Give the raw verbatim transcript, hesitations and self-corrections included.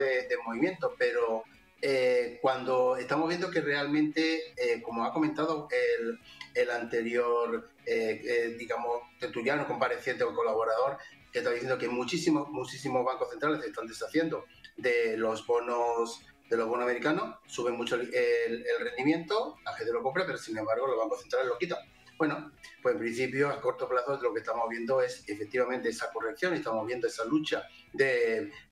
de, de movimiento, pero eh, cuando estamos viendo que realmente, eh, como ha comentado el, el anterior, eh, eh, digamos, tertuliano, compareciente o colaborador, que está diciendo que muchísimos, muchísimos bancos centrales se están deshaciendo de los bonos de los bonos americanos, suben mucho el, el, el rendimiento, la gente lo compra, pero sin embargo los bancos centrales lo quitan. Bueno, pues en principio a corto plazo lo que estamos viendo es efectivamente esa corrección, estamos viendo esa lucha de